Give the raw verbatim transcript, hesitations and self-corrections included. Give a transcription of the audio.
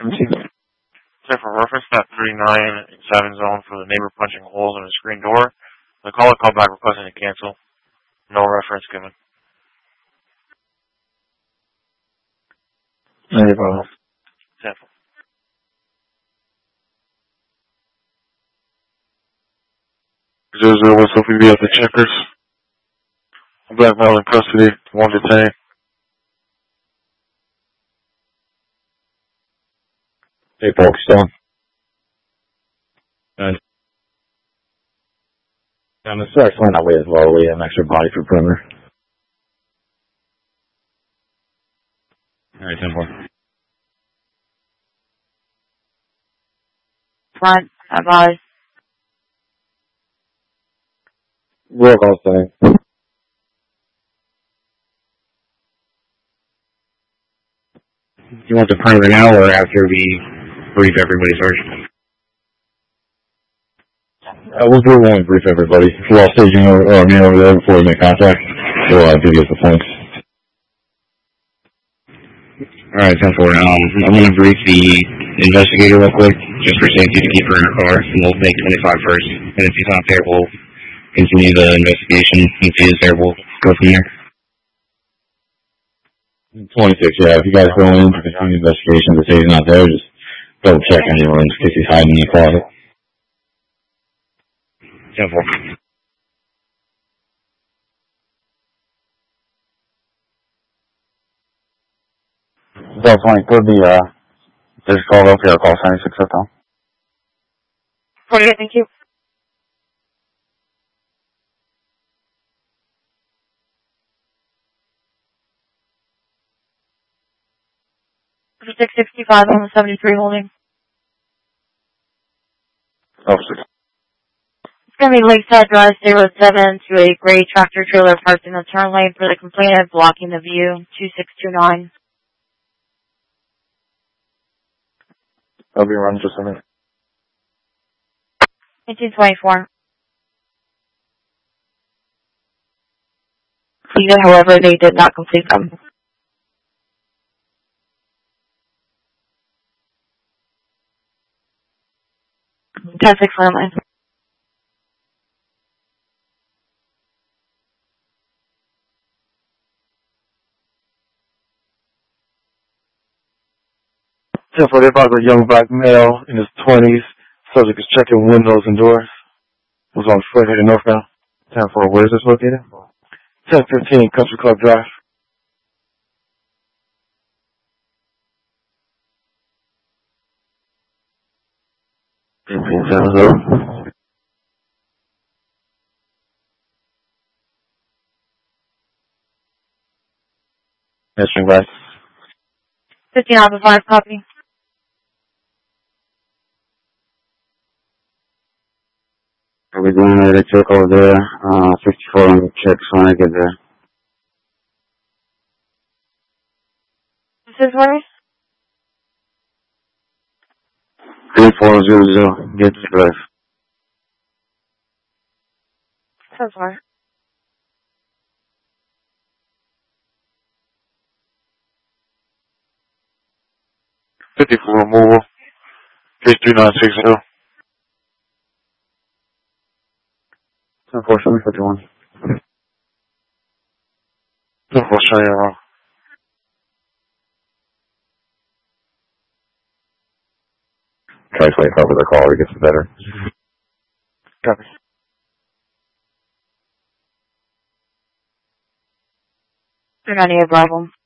Set for reference, that thirty-nine seven zone for the neighbor punching holes in the screen door. The caller called back requesting to cancel. No reference given. No problem. Sample. Zero zero one Sophie B at the Checkers. Black male in custody, one detained. Hey, folks, down. And down the stairs, find that way as well. We have an extra body for perimeter. All right, ten four. Front, advise. Roll call setting. You want the perimeter now or after we brief everybody first? Uh, we'll do one brief everybody. If we're all staging over, or me over there before we make contact, we'll uh, give you the points. Alright, ten four. Um, I'm going to brief the investigator real quick, just for safety to keep her in her car, and we'll make twenty-five first. And if he's not there, we'll continue the investigation. If he is there, we'll go from there. twenty-six, yeah. If you guys go in for the investigation to say he's not there, just double check anywhere in case he's hiding in the closet. ten four. Delta twenty could be, uh, just called up here, call seventy-six at all. forty-eight, thank you. six sixty-five on the seventy-three holding. Officer. It's going to be Lakeside Drive, State Road seven, to a gray tractor trailer parked in the turn lane for the complainant, blocking the view, two six two nine. I'll be around just a minute. eighteen twenty-four. Completed, however, they did not complete them. ten six landline. ten four, they brought a young black male in his twenties. Subject is checking windows and doors. Was on foot heading northbound. ten four, where is this located? ten fifteen, Country Club Drive. Answering back. fifteen Alpha five, copy. Are we doing a check over there? Uh, fifty-four on checks when I get there. This is where? three four zero zero, get to drive. So far. fifty-four removal. three three nine six zero. ten four, seven fifty-one. ten four, showing you wrong. Try to cover the call, it gets better. Copy. They're not a problem.